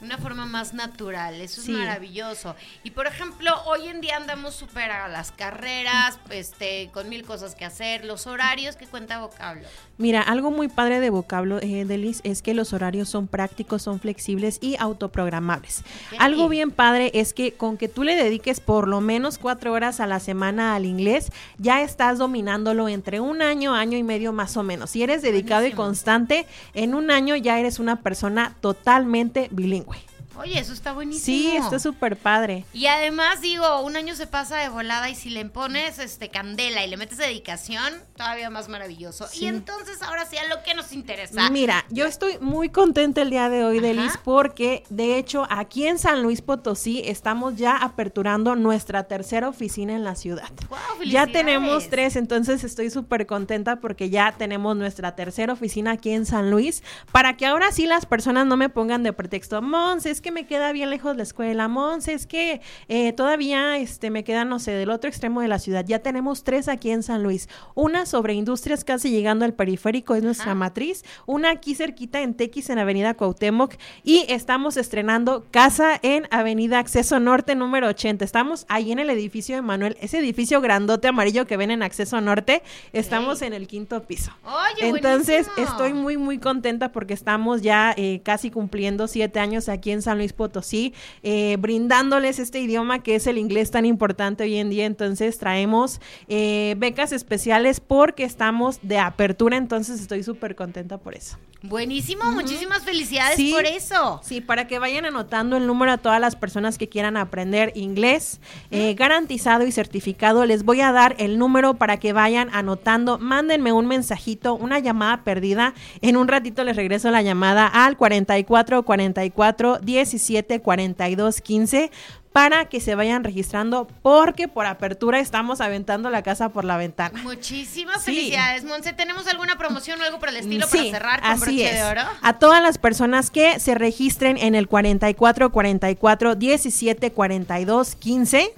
Una forma más natural, eso Sí. es maravilloso. Y por ejemplo, hoy en día andamos súper a las carreras, con 1000 cosas que hacer, los horarios que cuenta Vocablo. Mira, algo muy padre de Vocablo, Delis, es que los horarios son prácticos, son flexibles y autoprogramables. Ok. Algo bien padre es que con que tú le dediques por lo menos 4 horas a la semana al inglés, ya estás dominándolo entre un año, año y medio más o menos. Si eres dedicado Buenísimo. y constante, en un año ya eres una persona totalmente bilingüe. Oye, eso está buenísimo. Sí, está súper padre. Y además, digo, un año se pasa de volada y si le pones candela y le metes dedicación, todavía más maravilloso. Sí. Y entonces, ahora sí, a lo que nos interesa. Mira, yo estoy muy contenta el día de hoy, Ajá. Delis, porque de hecho aquí en San Luis Potosí estamos ya aperturando nuestra tercera oficina en la ciudad. ¡Guau, Ya felicidades! tenemos 3, entonces estoy súper contenta porque ya tenemos nuestra tercera oficina aquí en San Luis, para que ahora sí las personas no me pongan de pretexto, Monse, es que me queda bien lejos la escuela, Monse, es que todavía me queda, no sé, del otro extremo de la ciudad. Ya tenemos 3 aquí en San Luis, una sobre industrias casi llegando al periférico, es nuestra matriz, una aquí cerquita en Tequis en Avenida Cuauhtémoc y estamos estrenando casa en Avenida Acceso Norte número 80. Estamos ahí en el edificio de Manuel, ese edificio grandote amarillo que ven en Acceso Norte, estamos en el 5º piso. Oye, Entonces buenísimo. estoy muy muy contenta porque estamos ya casi cumpliendo 7 años aquí en San Luis Potosí, brindándoles este idioma que es el inglés tan importante hoy en día. Entonces traemos becas especiales porque estamos de apertura, entonces estoy súper contenta por eso. Buenísimo, muchísimas felicidades Sí. por eso. Sí, para que vayan anotando el número a todas las personas que quieran aprender inglés, garantizado y certificado. Les voy a dar el número para que vayan anotando. Mándenme un mensajito, una llamada perdida. En un ratito les regreso la llamada al 44 44 17 42 15 para que se vayan registrando, porque por apertura estamos aventando la casa por la ventana. Muchísimas Sí. felicidades, Monse. ¿Tenemos alguna promoción o algo por el estilo Sí, para cerrar con así broche es. de oro? A todas las personas que se registren en el 44 44 17 42 15,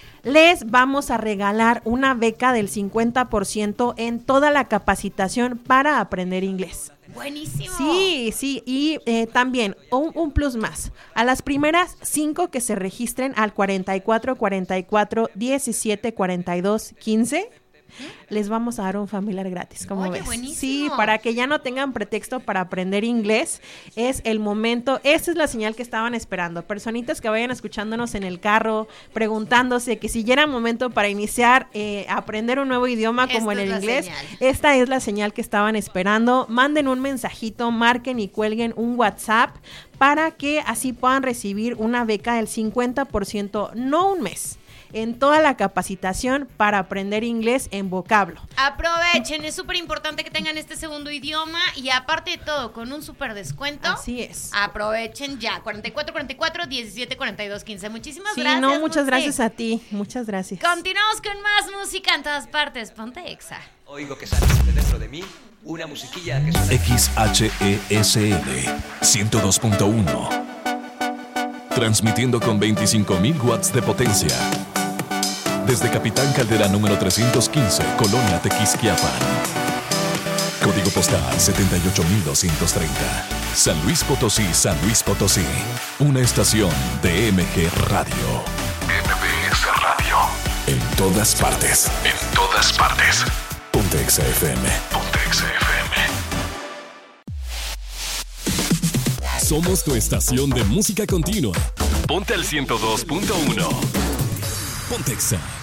les vamos a regalar una beca del 50% en toda la capacitación para aprender inglés. Buenísimo. Sí, y también un plus más. A las primeras 5 que se registren al 44 44 17 42 15, les vamos a dar un familiar gratis, ¿cómo Oye, ves? buenísimo. Sí, para que ya no tengan pretexto para aprender inglés, es el momento, esa es la señal que estaban esperando. Personitas que vayan escuchándonos en el carro, preguntándose que si ya era momento para iniciar a aprender un nuevo idioma como en Esta el es la inglés, señal. esta es la señal que estaban esperando. Manden un mensajito, marquen y cuelguen un WhatsApp para que así puedan recibir una beca del 50%, no un mes, en toda la capacitación para aprender inglés en vocablo. Aprovechen, es súper importante que tengan este segundo idioma y aparte de todo, con un súper descuento. Así es. Aprovechen ya, 44 44 17 42 15. Muchísimas Sí, gracias. no, muchas Monse. gracias a ti, muchas gracias. Continuamos con más música en todas partes. Ponte Exa. Oigo que sale de dentro de mí una musiquilla que suena... XHESL 102.1. Transmitiendo con 25.000 watts de potencia. Desde Capitán Caldera número 315, Colonia Tequisquiapan. Código postal 78230. San Luis Potosí, San Luis Potosí. Una estación de MG Radio. MBS Radio. En todas partes. En todas partes. Ponte Exa FM. Ponte Exa FM. Somos tu estación de música continua. Ponte al 102.1. Ponte Exa.